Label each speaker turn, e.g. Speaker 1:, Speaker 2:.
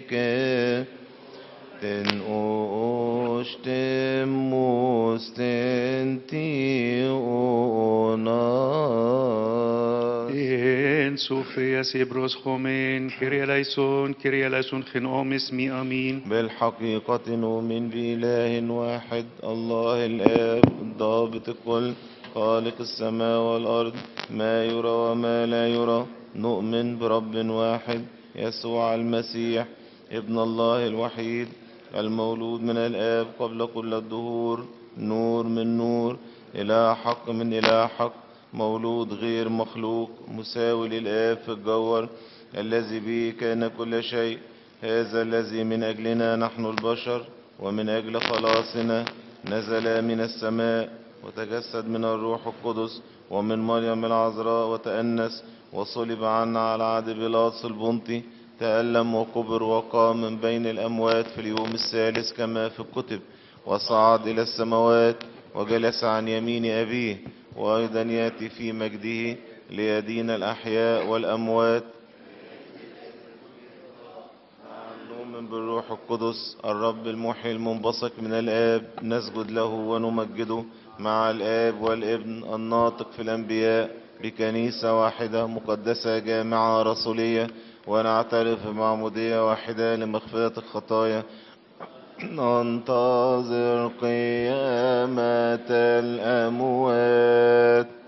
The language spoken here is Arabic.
Speaker 1: den ostem mostenti onas.
Speaker 2: En Sofia Sibros Homen, Kyrie eleison, Chin اسمي آمين.
Speaker 1: بالحقيقة نؤمن بإله واحد الله الآب ضابط الكل خالق السماء والأرض ما يرى وما لا يرى. نؤمن برب واحد يسوع المسيح ابن الله الوحيد المولود من الآب قبل كل الدهور نور من نور إله حق من إله حق مولود غير مخلوق مساوي للآب في الجوهر الذي به كان كل شيء. هذا الذي من أجلنا نحن البشر ومن أجل خلاصنا نزل من السماء وتجسد من الروح القدس ومن مريم العذراء وتأنس وصلب عنا على عهد بيلاطس البنطي تألم وكبر وقام من بين الأموات في اليوم الثالث كما في الكتب وصعد إلى السماوات وجلس عن يمين أبيه وأيضا يأتي في مجده ليدين الأحياء والأموات. نؤمن بالروح القدس الرب المحيي المنبثق من الآب نسجد له ونمجده مع الآب والابن الناطق في الأنبياء بكنيسة واحدة مقدسة جامعة رسولية ونعترف بمعمودية واحدة لمغفرة الخطايا. ننتظر قيامة الأموات